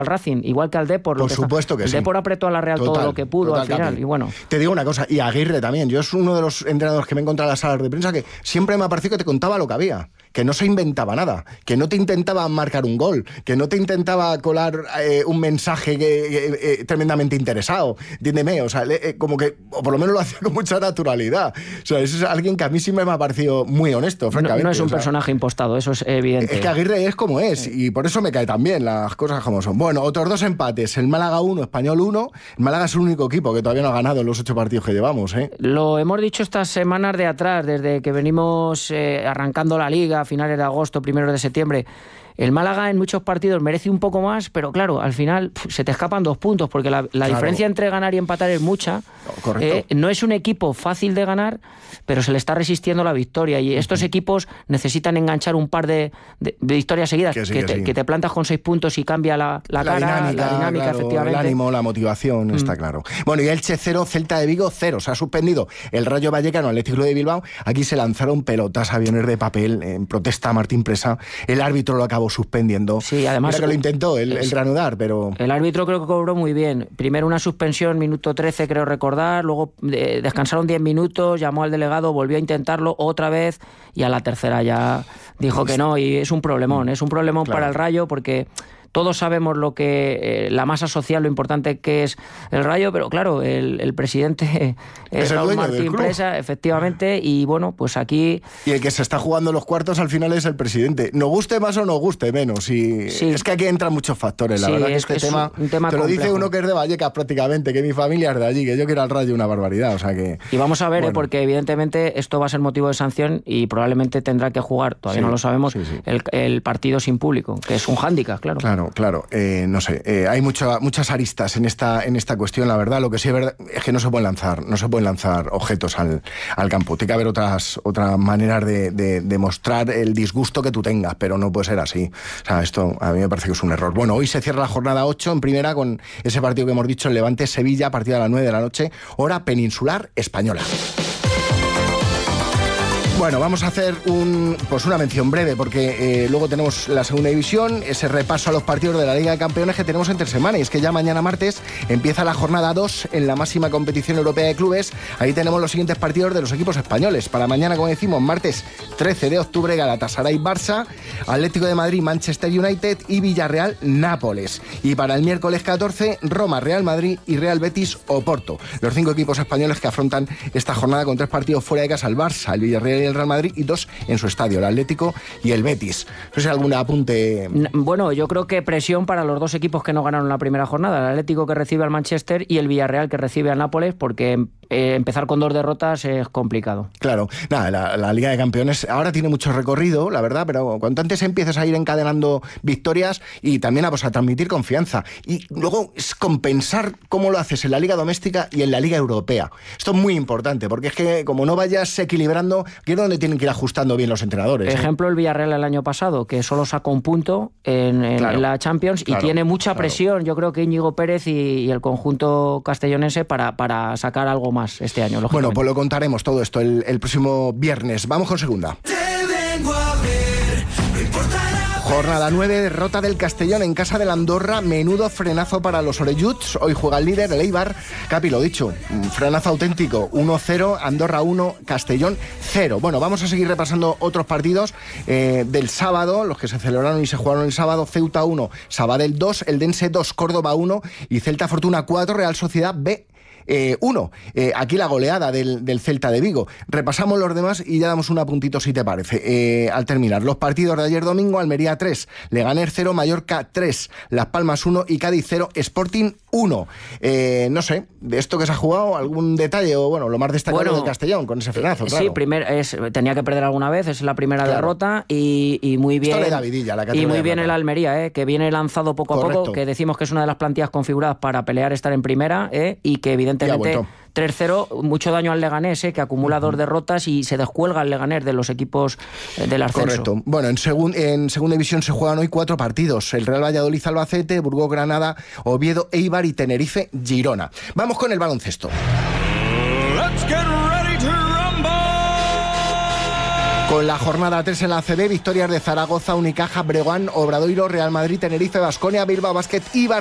al Racing, igual que al Depor. Por supuesto que sí. El Depor apretó a la Real todo lo que pudo al final. Capi. Y bueno. Te digo una cosa, y Aguirre también. Yo es uno de los entrenadores que me he encontrado en las salas de prensa que siempre me ha parecido que te contaba lo que había, que no se inventaba nada, que no te intentaba marcar un gol, que no te intentaba colar un mensaje tremendamente interesado. Entiéndeme, o sea, como que, o por lo menos lo hacía con mucha naturalidad. O sea, eso es alguien que a mí siempre me ha parecido muy honesto, francamente. No es un personaje impostado, eso es evidente. Es que Aguirre es como es, y por eso me cae tan bien las cosas como son. Bueno, otros 2 empates, el Málaga 1, Español 1. El Málaga es el único equipo que todavía no ha ganado en los 8 partidos que llevamos, ¿eh? Lo hemos dicho estas semanas de atrás, desde que venimos arrancando la Liga a finales de agosto, primeros de septiembre. El Málaga en muchos partidos merece un poco más, pero claro, al final se te escapan 2 puntos, porque la diferencia entre ganar y empatar es mucha. No es un equipo fácil de ganar, pero se le está resistiendo la victoria, y estos equipos necesitan enganchar un par de victorias seguidas, que te plantas con 6 puntos y cambia la dinámica, claro, efectivamente. El ánimo, la motivación, está claro. Bueno, y Elche 0, Celta de Vigo 0. Se ha suspendido el Rayo Vallecano, Atlético de Bilbao. Aquí se lanzaron pelotas, aviones de papel en protesta a Martín Presa. El árbitro lo acabó suspendiendo. Sí, además que lo intentó el reanudar, pero... El árbitro creo que cobró muy bien. Primero una suspensión, minuto 13 creo recordar, luego descansaron 10 minutos, llamó al delegado, volvió a intentarlo otra vez, y a la tercera ya dijo que no, y es un problemón claro. Para el Rayo, porque... Todos sabemos lo que la masa social, lo importante que es el Rayo, pero claro, el presidente es Raúl Martín Presa, efectivamente, y bueno, pues aquí... Y el que se está jugando los cuartos al final es el presidente. Nos guste más o nos guste menos, y sí. Es que aquí entran muchos factores, la verdad que este tema un tema te lo complejo. Dice uno que es de Vallecas prácticamente, que mi familia es de allí, que yo quiero al Rayo una barbaridad, o sea que... Y vamos a ver, porque evidentemente esto va a ser motivo de sanción y probablemente tendrá que jugar, todavía no lo sabemos, el partido sin público, que es un hándicap, claro. Claro, no sé, hay muchas aristas en esta cuestión, la verdad. Lo que sí es verdad es que no se pueden lanzar objetos al campo. Tiene que haber otras maneras de mostrar el disgusto que tú tengas, pero no puede ser así. O sea, esto a mí me parece que es un error. Bueno, hoy se cierra la jornada 8 en primera con ese partido que hemos dicho, el Levante-Sevilla, a partir de las 9 de la noche, hora peninsular española. Bueno, vamos a hacer una mención breve, porque luego tenemos la segunda división, ese repaso a los partidos de la Liga de Campeones que tenemos entre semana, y es que ya mañana martes empieza la jornada 2 en la máxima competición europea de clubes. Ahí tenemos los siguientes partidos de los equipos españoles. Para mañana, como decimos, martes 13 de octubre, Galatasaray-Barça, Atlético de Madrid-Manchester United y Villarreal-Nápoles. Y para el miércoles 14, Roma-Real Madrid y Real Betis-Oporto. Los 5 equipos españoles que afrontan esta jornada con 3 partidos fuera de casa: el Barça, el Villarreal y el Real Madrid, y 2 en su estadio, el Atlético y el Betis. No sé, algún apunte. Bueno, yo creo que presión para los 2 equipos que no ganaron la primera jornada, el Atlético, que recibe al Manchester, y el Villarreal, que recibe al Nápoles, porque empezar con 2 derrotas es complicado. Claro, nada, la Liga de Campeones ahora tiene mucho recorrido, la verdad, pero cuanto antes empieces a ir encadenando victorias y también a transmitir confianza, y luego es compensar cómo lo haces en la Liga Doméstica y en la Liga Europea. Esto es muy importante, porque es que como no vayas equilibrando, aquí es donde tienen que ir ajustando bien los entrenadores. Ejemplo, el Villarreal el año pasado, que solo sacó un punto en la Champions, y tiene mucha presión, yo creo que Íñigo Pérez y el conjunto castellonense para sacar algo más este año. Bueno, pues lo contaremos todo esto el próximo viernes. Vamos con segunda. Jornada 9, derrota del Castellón en casa del Andorra. Menudo frenazo para los orelluts. Hoy juega el líder, el Eibar. Capi, lo dicho, un frenazo auténtico. 1-0, Andorra 1, Castellón 0. Bueno, vamos a seguir repasando otros partidos del sábado, los que se celebraron y se jugaron el sábado. Ceuta 1, Sabadell 2, Eldense 2, Córdoba 1 y Celta Fortuna 4, Real Sociedad B 1. Aquí la goleada del Celta de Vigo. Repasamos los demás y ya damos un apuntito si te parece. Al terminar, los partidos de ayer domingo: Almería 3, Leganés 0, Mallorca 3, Las Palmas 1 y Cádiz 0, Sporting 1. No sé, de esto que se ha jugado, algún detalle o lo más destacado del Castellón con ese frenazo, claro. Sí, tenía que perder alguna vez, es la primera derrota y muy bien. Esto le da vidilla, la y muy bien el Almería, que viene lanzado poco a poco, que decimos que es una de las plantillas configuradas para pelear estar en primera, y que evidentemente 3-0, mucho daño al Leganés, que acumula 2 derrotas y se descuelga el Leganés de los equipos del ascenso. Correcto. Bueno, en segunda división se juegan hoy 4 partidos: el Real Valladolid Albacete, Burgos Granada, Oviedo Eibar y Tenerife Girona. Vamos con el baloncesto. Con la jornada 3 en la ACB, victorias de Zaragoza, Unicaja, Breogán, Obradoiro, Real Madrid, Tenerife, Baskonia, Bilbao Basket y